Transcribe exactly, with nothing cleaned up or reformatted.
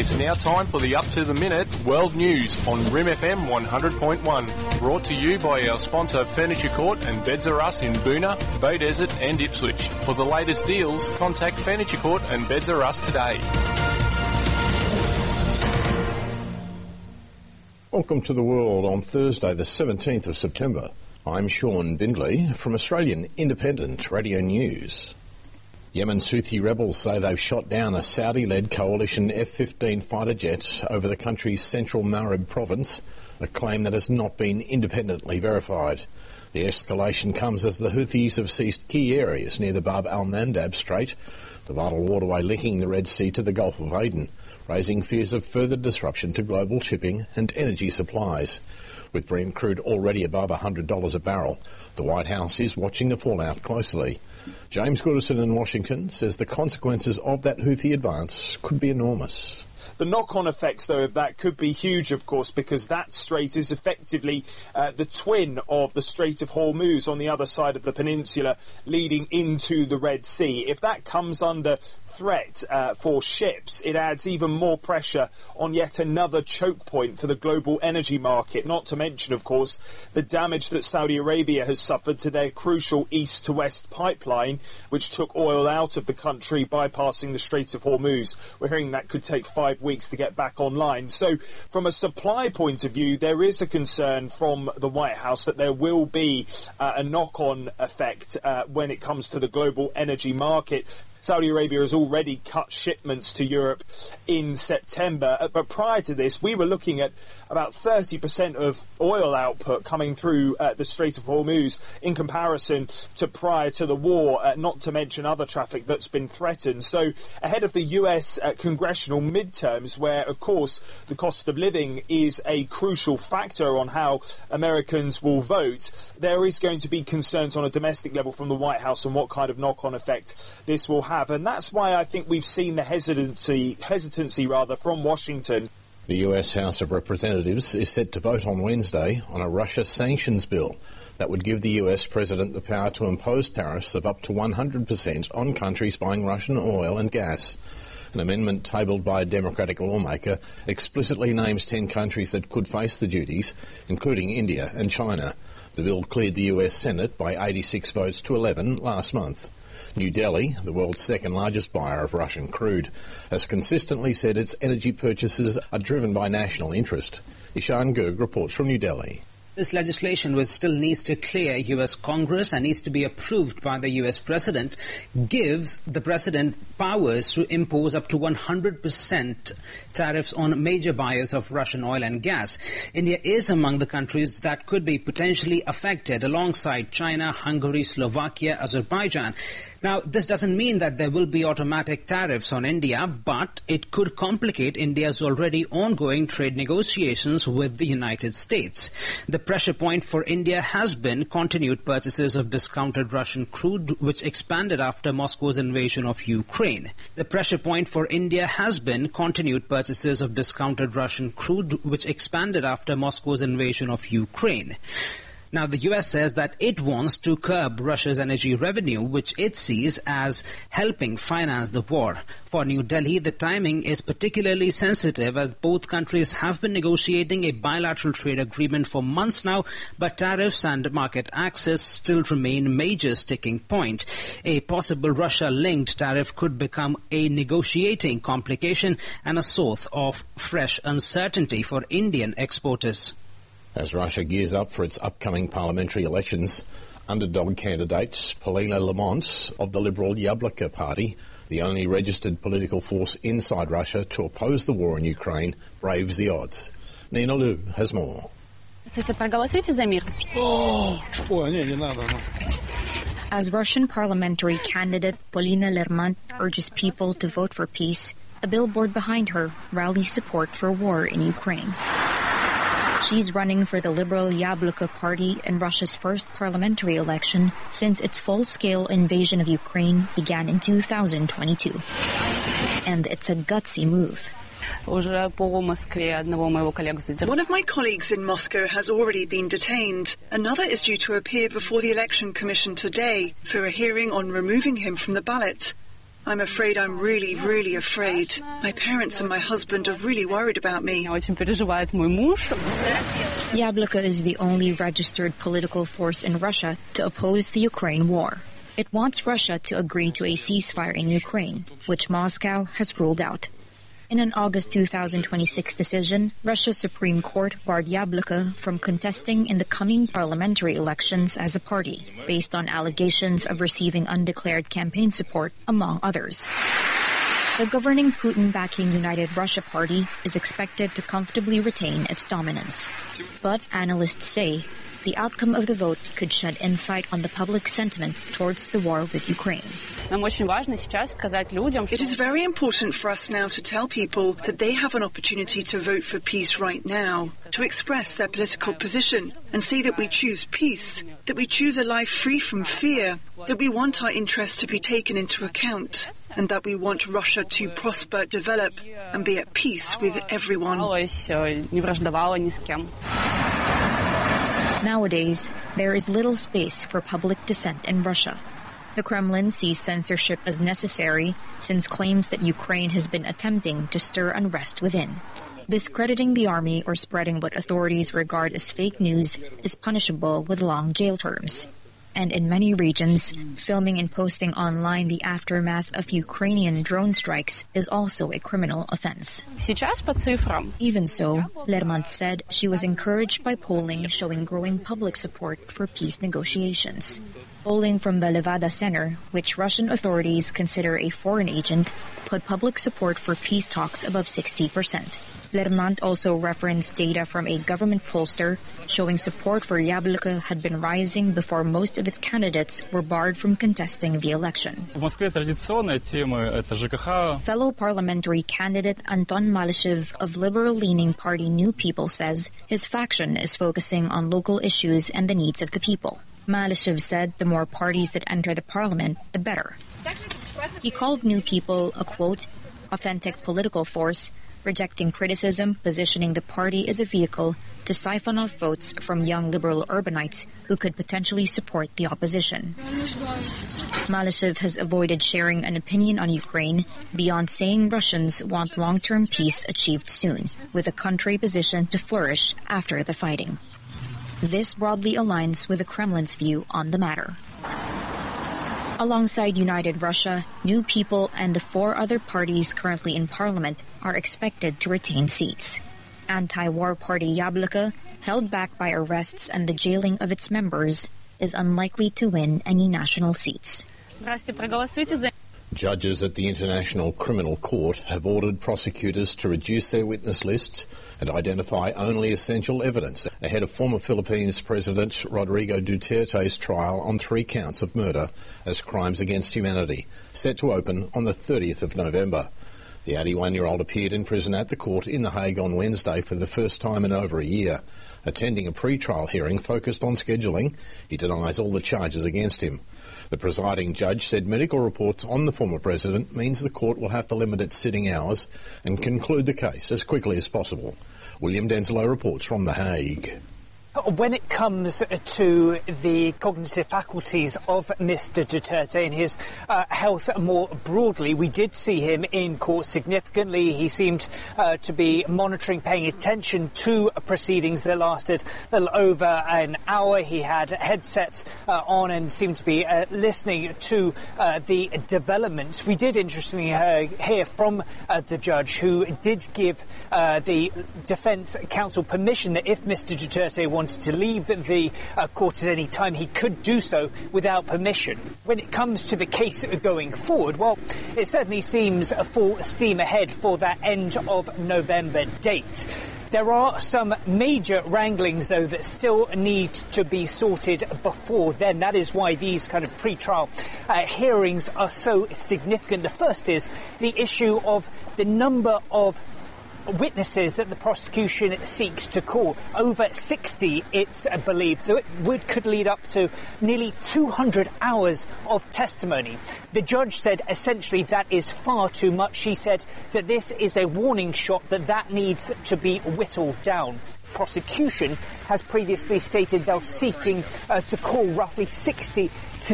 It's now time for the Up to the Minute World News on R I M F M one hundred point one. Brought to you by our sponsor Furniture Court and Beds R Us in Boonah, Bay Desert and Ipswich. For the latest deals, contact Furniture Court and Beds R Us today. Welcome to the world on Thursday the seventeenth of September. I'm Sean Bindley from Australian Independent Radio News. Yemen's Houthi rebels say they've shot down a Saudi-led coalition F fifteen fighter jet over the country's central Marib province, a claim that has not been independently verified. The escalation comes as the Houthis have seized key areas near the Bab al-Mandab Strait, the vital waterway linking the Red Sea to the Gulf of Aden, raising fears of further disruption to global shipping and energy supplies. With Brent crude already above one hundred dollars a barrel, the White House is watching the fallout closely. James Goodison in Washington says the consequences of that Houthi advance could be enormous. The knock-on effects, though, of that could be huge, of course, because that strait is effectively uh, the twin of the Strait of Hormuz on the other side of the peninsula, leading into the Red Sea. If that comes under threat uh, for ships, it adds even more pressure on yet another choke point for the global energy market, not to mention, of course, the damage that Saudi Arabia has suffered to their crucial east-to-west pipeline, which took oil out of the country, bypassing the Strait of Hormuz. We're hearing that could take five weeks to get back online. So from a supply point of view, there is a concern from the White House that there will be uh, a knock-on effect uh, when it comes to the global energy market. Saudi Arabia has already cut shipments to Europe in September, but prior to this, we were looking at about thirty percent of oil output coming through uh, the Strait of Hormuz in comparison to prior to the war, uh, not to mention other traffic that's been threatened. So ahead of the U S uh, congressional midterms, where, of course, the cost of living is a crucial factor on how Americans will vote, there is going to be concerns on a domestic level from the White House on what kind of knock-on effect this will have. And that's why I think we've seen the hesitancy, hesitancy rather, from Washington. The U S House of Representatives is set to vote on Wednesday on a Russia sanctions bill that would give the U S president the power to impose tariffs of up to one hundred percent on countries buying Russian oil and gas. An amendment tabled by a Democratic lawmaker explicitly names ten countries that could face the duties, including India and China. The bill cleared the U S Senate by eighty-six votes to eleven last month. New Delhi, the world's second largest buyer of Russian crude, has consistently said its energy purchases are driven by national interest. Ishan Gurg reports from New Delhi. This legislation, which still needs to clear U S Congress and needs to be approved by the U S President, gives the President powers to impose up to one hundred percent tariffs on major buyers of Russian oil and gas. India is among the countries that could be potentially affected, alongside China, Hungary, Slovakia, Azerbaijan. Now, this doesn't mean that there will be automatic tariffs on India, but it could complicate India's already ongoing trade negotiations with the United States. The pressure point for India has been continued purchases of discounted Russian crude, which expanded after Moscow's invasion of Ukraine. The pressure point for India has been continued purchases of discounted Russian crude, which expanded after Moscow's invasion of Ukraine. Now, the U S says that it wants to curb Russia's energy revenue, which it sees as helping finance the war. For New Delhi, the timing is particularly sensitive, as both countries have been negotiating a bilateral trade agreement for months now, but tariffs and market access still remain major sticking point. A possible Russia-linked tariff could become a negotiating complication and a source of fresh uncertainty for Indian exporters. As Russia gears up for its upcoming parliamentary elections, underdog candidate Polina Lamont of the Liberal Yabloko Party, the only registered political force inside Russia to oppose the war in Ukraine, braves the odds. Nina Liu has more. As Russian parliamentary candidate Polina Lermont urges people to vote for peace, a billboard behind her rallies support for war in Ukraine. She's running for the Liberal Yabloko Party in Russia's first parliamentary election since its full-scale invasion of Ukraine began in two thousand twenty-two. And it's a gutsy move. One of my colleagues in Moscow has already been detained. Another is due to appear before the Election Commission today for a hearing on removing him from the ballot. I'm afraid I'm really, really afraid. My parents and my husband are really worried about me. Yabloko is the only registered political force in Russia to oppose the Ukraine war. It wants Russia to agree to a ceasefire in Ukraine, which Moscow has ruled out. In an August two thousand twenty-six decision, Russia's Supreme Court barred Yabloko from contesting in the coming parliamentary elections as a party, based on allegations of receiving undeclared campaign support, among others. The governing Putin-backing United Russia Party is expected to comfortably retain its dominance. But analysts say the outcome of the vote could shed insight on the public sentiment towards the war with Ukraine. It is very important for us now to tell people that they have an opportunity to vote for peace right now, to express their political position and say that we choose peace, that we choose a life free from fear, that we want our interests to be taken into account, and that we want Russia to prosper, develop, and be at peace with everyone. Nowadays, there is little space for public dissent in Russia. The Kremlin sees censorship as necessary since claims that Ukraine has been attempting to stir unrest within. Discrediting the army or spreading what authorities regard as fake news is punishable with long jail terms. And in many regions, filming and posting online the aftermath of Ukrainian drone strikes is also a criminal offense. Even so, Lermont said she was encouraged by polling showing growing public support for peace negotiations. Polling from the Levada Center, which Russian authorities consider a foreign agent, put public support for peace talks above sixty percent. Lermont also referenced data from a government pollster showing support for Yabloko had been rising before most of its candidates were barred from contesting the election. Fellow parliamentary candidate Anton Malyshev of liberal-leaning party New People says his faction is focusing on local issues and the needs of the people. Malyshev said the more parties that enter the parliament, the better. He called New People a, quote, authentic political force, rejecting criticism, positioning the party as a vehicle to siphon off votes from young liberal urbanites who could potentially support the opposition. Malyshev has avoided sharing an opinion on Ukraine beyond saying Russians want long-term peace achieved soon, with the country positioned to flourish after the fighting. This broadly aligns with the Kremlin's view on the matter. Alongside United Russia, New People and the four other parties currently in parliament are expected to retain seats. Anti-war party Yabloko, held back by arrests and the jailing of its members, is unlikely to win any national seats. Judges at the International Criminal Court have ordered prosecutors to reduce their witness lists and identify only essential evidence ahead of former Philippines President Rodrigo Duterte's trial on three counts of murder as crimes against humanity, set to open on the thirtieth of November. The eighty-one-year-old appeared in prison at the court in The Hague on Wednesday for the first time in over a year. Attending a pre-trial hearing focused on scheduling, he denies all the charges against him. The presiding judge said medical reports on the former president means the court will have to limit its sitting hours and conclude the case as quickly as possible. William Denslow reports from The Hague. When it comes to the cognitive faculties of Mister Duterte and his uh, health more broadly, we did see him in court significantly. He seemed uh, to be monitoring, paying attention to proceedings that lasted a little over an hour. He had headsets uh, on and seemed to be uh, listening to uh, the developments. We did, interestingly, uh, hear from uh, the judge, who did give uh, the defence counsel permission that if Mister Duterte wanted to leave the uh, court at any time, he could do so without permission. When it comes to the case going forward, well, it certainly seems a full steam ahead for that end of November date. There are some major wranglings, though, that still need to be sorted before then. That is why these kind of pre-trial uh, hearings are so significant. The first is the issue of the number of witnesses that the prosecution seeks to call. Over sixty, it's believed, that would could lead up to nearly two hundred hours of testimony. The judge said essentially that is far too much. She said that this is a warning shot, that that needs to be whittled down. Prosecution has previously stated they're seeking uh, to call roughly sixty to